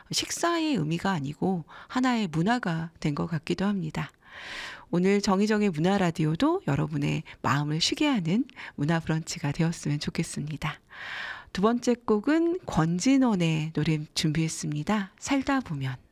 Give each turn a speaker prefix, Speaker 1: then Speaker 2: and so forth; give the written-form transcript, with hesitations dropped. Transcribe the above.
Speaker 1: 식사의 의미가 아니고 하나의 문화가 된 것 같기도 합니다. 오늘 정희정의 문화라디오도 여러분의 마음을 쉬게 하는 문화 브런치가 되었으면 좋겠습니다. 두 번째 곡은 권진원의 노래 준비했습니다. 살다 보면.